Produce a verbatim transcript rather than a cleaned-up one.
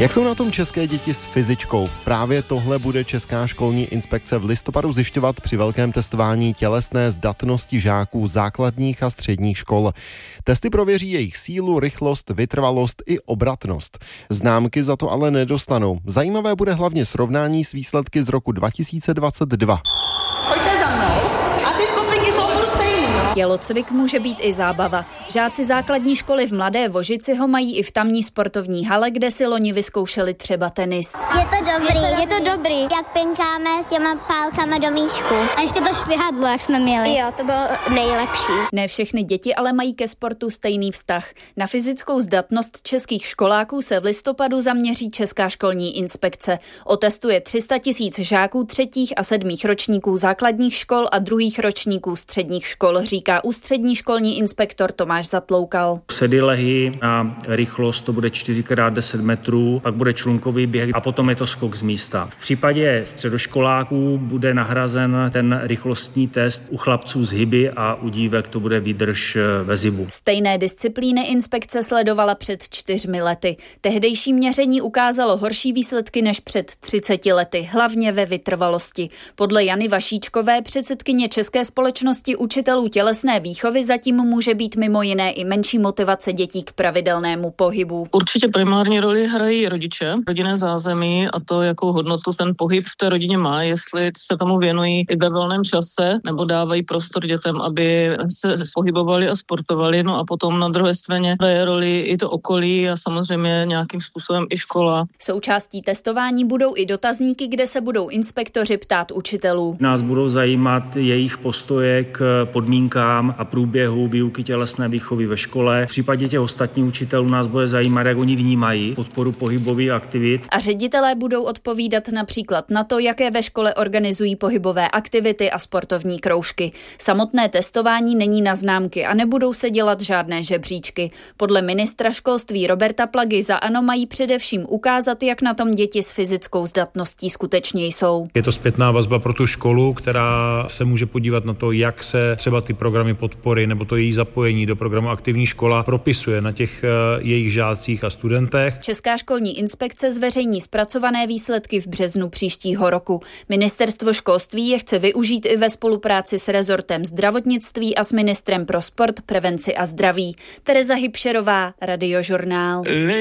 Jak jsou na tom české děti s fyzičkou? Právě tohle bude Česká školní inspekce v listopadu zjišťovat při velkém testování tělesné zdatnosti žáků základních a středních škol. Testy prověří jejich sílu, rychlost, vytrvalost i obratnost. Známky za to ale nedostanou. Zajímavé bude hlavně srovnání s výsledky z roku dva tisíce dvacet dva. Pojďte za mnou a ty skupinky jsou furt stejný, no? Tělocvik může být i zábava. Žáci základní školy v Mladé Vožici ho mají i v tamní sportovní hale, kde si loni vyzkoušeli třeba tenis. Je to dobrý, je to dobrý, jak pinkáme těma pálkama do míčku. A ještě to švihadlo, jak jsme měli. Jo, to bylo nejlepší. Ne všechny děti ale mají ke sportu stejný vztah. Na fyzickou zdatnost českých školáků se v listopadu zaměří Česká školní inspekce. Otestuje tři sta tisíc žáků třetích a sedmých ročníků základních škol a druhých ročníků středních škol, říká ústřední školní inspektor Tomáš Zatloukal. Sedilehy na rychlost to bude čtyři krát deset metrů, pak bude člunkový běh a potom je to skok z místa. V případě středoškoláků bude nahrazen ten rychlostní test u chlapců z hyby a u dívek to bude výdrž ve zibu. Stejné disciplíny inspekce sledovala před čtyřmi lety. Tehdejší měření ukázalo horší výsledky než před třiceti lety, hlavně ve vytrvalosti. Podle Jany Vašíčkové, předsedkyně České společnosti učitelů tělesné výchovy, zatím může být mimo jiné i menší motivace dětí k pravidelnému pohybu. Určitě primární roli hrají rodiče, rodinné zázemí a to, jakou hodnotu ten pohyb v té rodině má, jestli se tomu věnují i ve volném čase nebo dávají prostor dětem, aby se pohybovali a sportovali. No a potom na druhé straně hraje roli i to okolí a samozřejmě nějakým způsobem i škola. Součástí testování budou i dotazníky, kde se budou inspektoři ptát učitelů. Nás budou zajímat jejich postoje k podmínkám a průběhu výuky tělesné výchovy ve škole. V případě těch ostatních učitelů nás bude zajímat, jak oni vnímají podporu pohybových aktivit. A ředitelé budou odpovídat například na to, jaké ve škole organizují pohybové aktivity a sportovní kroužky. Samotné testování není na známky a nebudou se dělat žádné žebříčky. Podle ministra školství Roberta Plagy za ANO mají především ukázat, jak na tom děti s fyzickou zdatností skutečně jsou. Je to zpětná vazba pro tu školu, která se může podívat na to, jak se třeba ty programy podpory nebo to její zapojení do programu Aktivní škola propisuje na těch jejich žácích a studentech. Česká školní inspekce zveřejní zpracované výsledky v březnu příštího roku. Ministerstvo školství je chce využít i ve spolupráci s rezortem zdravotnictví a s ministrem pro sport, prevenci a zdraví. Tereza Hybšerová, Radiožurnál.